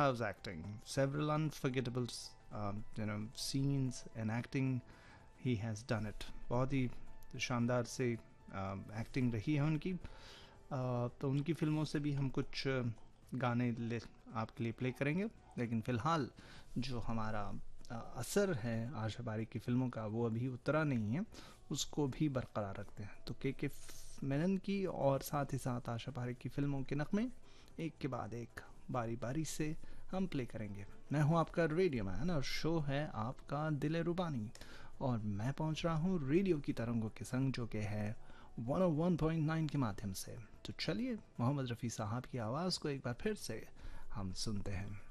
loves acting. Several unforgettable, scenes and acting. He has done it. बहुत ही शानदार से acting रही है उनकी. तो उनकी फिल्मों से भी हम कुछ गाने आपके लिए प्ले करेंगे. लेकिन फ़िलहाल जो हमारा असर है आशा पारेख की फ़िल्मों का, वो अभी उतरा नहीं है, उसको भी बरकरार रखते हैं. तो के मेनन की और साथ ही साथ आशा पारेख की फ़िल्मों के नगमे एक के बाद एक बारी बारी से हम प्ले करेंगे. मैं हूं आपका रेडियो मैन और शो है आपका दिल रुबानी, और मैं पहुंच रहा हूं रेडियो की तरंगों के संग, जो कि है 101.9 के माध्यम से. तो चलिए मोहम्मद रफ़ी साहब की आवाज़ को एक बार फिर से हम सुनते हैं.